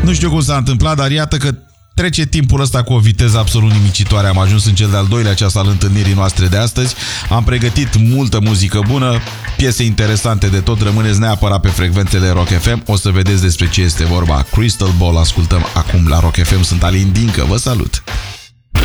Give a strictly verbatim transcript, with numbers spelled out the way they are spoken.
nu știu cum s-a întâmplat, dar iată că trece timpul ăsta cu o viteză absolut nimicitoare. Am ajuns în cel de-al doilea ceas al întâlnirii noastre de astăzi. Am pregătit multă muzică bună, piese interesante de tot. Rămâneți neapărat pe frecvențele Rock F M. O să vedeți despre ce este vorba. Crystal Ball ascultăm acum la Rock F M. Sunt Alin Dincă, vă salut!